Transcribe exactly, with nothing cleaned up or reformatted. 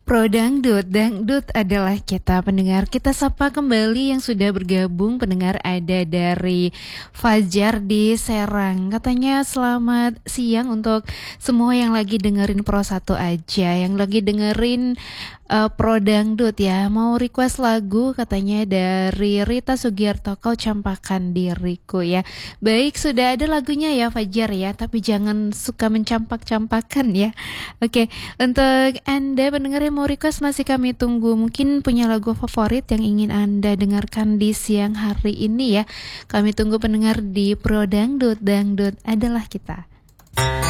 Pro Dangdut, Dangdut adalah kita pendengar. Kita sapa kembali yang sudah bergabung. Pendengar ada dari Fajar di Serang. Katanya selamat siang untuk semua yang lagi dengerin Pro satu aja, yang lagi dengerin uh, Pro Dangdut ya. Mau request lagu katanya dari Rita Sugiarto, Kau Campakan Diriku ya. Baik, sudah ada lagunya ya Fajar ya, tapi jangan suka mencampak-campakan ya. Oke, untuk Anda pendengar yang mau request masih kami tunggu. Mungkin punya lagu favorit yang ingin Anda dengarkan di siang hari ini ya. Kami tunggu pendengar di Pro Dangdut, Dangdut adalah kita.